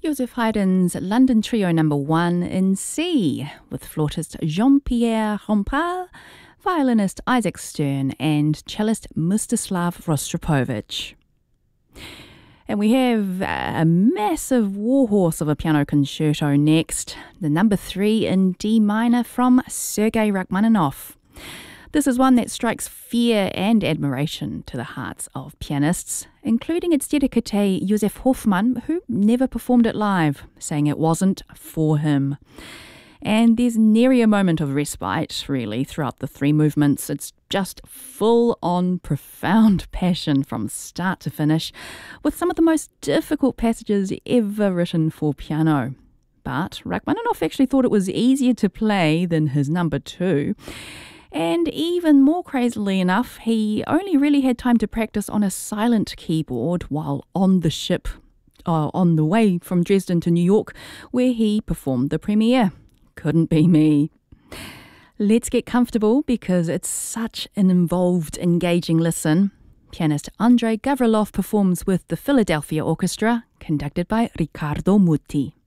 Joseph Haydn's London Trio No. 1 in C, with flautist Jean-Pierre Rampal, violinist Isaac Stern, and cellist Mstislav Rostropovich. And we have a massive warhorse of a piano concerto next, the No. 3 in D minor from Sergei Rachmaninoff. This is one that strikes fear and admiration to the hearts of pianists, including its dedicatee Josef Hofmann, who never performed it live, saying it wasn't for him. And there's nary a moment of respite, really, throughout the three movements. It's just full-on profound passion from start to finish, with some of the most difficult passages ever written for piano. But Rachmaninoff actually thought it was easier to play than his No. 2. And even more crazily enough, he only really had time to practice on a silent keyboard while on the ship, on the way from Dresden to New York, where he performed the premiere. Couldn't be me. Let's get comfortable because it's such an involved, engaging listen. Pianist Andrei Gavrilov performs with the Philadelphia Orchestra, conducted by Riccardo Muti.